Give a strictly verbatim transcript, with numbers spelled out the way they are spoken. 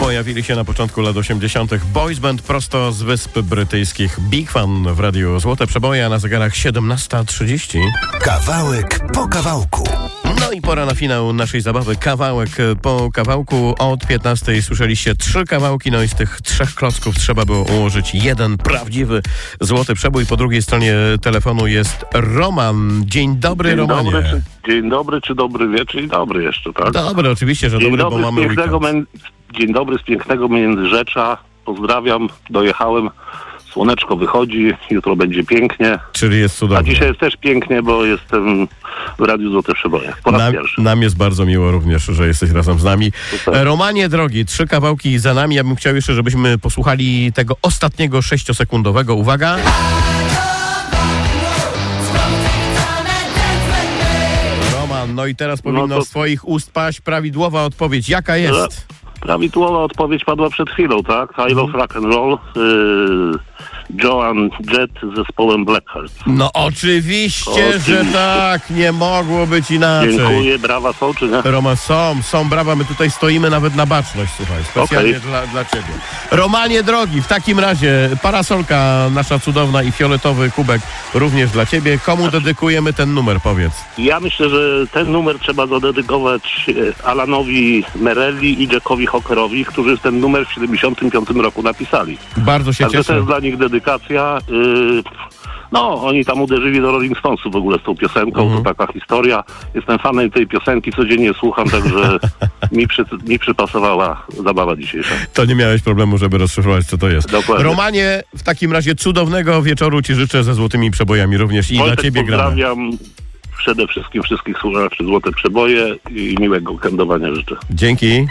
Pojawili się na początku lat osiemdziesiątych. Boys band prosto z Wysp Brytyjskich. Big Fan w radiu Złote Przeboje, a na zegarach siedemnasta trzydzieści. Kawałek po kawałku. No i pora na finał naszej zabawy. Kawałek po kawałku. Od piętnastej słyszeliście trzy kawałki, no i z tych trzech klocków trzeba było ułożyć jeden prawdziwy złoty przebój. Po drugiej stronie telefonu jest Roman. Dzień dobry, Dzień Romanie. Dobry, czy, dzień dobry, czy dobry wieczór? Dzień dobry jeszcze, tak? Dobry, oczywiście, że Dzień dobry, dobry bo z mamy pięknego weekend. mę- Dzień dobry z pięknego Międzyrzecza. Pozdrawiam, dojechałem. Słoneczko wychodzi, jutro będzie pięknie. Czyli jest A cudownie. dzisiaj jest też pięknie, bo jestem w Radiu Złote Przeboje. Po raz Nam, pierwszy. nam jest bardzo miło również, że jesteś razem z nami. Super. Romanie drogi, trzy kawałki za nami. Ja bym chciał jeszcze, żebyśmy posłuchali tego ostatniego sześciosekundowego. Uwaga. Roman, no i teraz powinno No to- z twoich ust paść prawidłowa odpowiedź. Jaka jest? Prawidłowa odpowiedź padła przed chwilą, tak? I Love Rock and Roll. Yy, Joan Jett z zespołem Blackheart. No oczywiście, Oczywiście. że tak. Nie mogło być inaczej. Dziękuję, brawa są, czy nie? Roman, są, są brawa, my tutaj stoimy nawet na baczność, słuchaj, specjalnie Okej. dla, dla ciebie. Romanie drogi, w takim razie parasolka nasza cudowna i fioletowy kubek również dla ciebie. Komu dedykujemy ten numer, powiedz? Ja myślę, że ten numer trzeba zadedykować e, Alanowi Merelli i Jackowi Hockerowi, którzy ten numer w siedemdziesiątym piątym roku napisali. Bardzo się Także to cieszę. jest dla nich dedykacja. Yy, no, oni tam uderzyli do Rolling Stonesów w ogóle z tą piosenką, Mhm. to taka historia. Jestem fanem tej piosenki, codziennie słucham, także mi, przy, mi przypasowała zabawa dzisiejsza. To nie miałeś problemu, żeby rozszyfrować, co to jest. Dokładnie. Romanie, w takim razie cudownego wieczoru ci życzę ze złotymi przebojami również i Wojtek, dla ciebie gramy. pozdrawiam przede wszystkim wszystkich słuchaczy Złote Przeboje i miłego weekendowania życzę. Dzięki.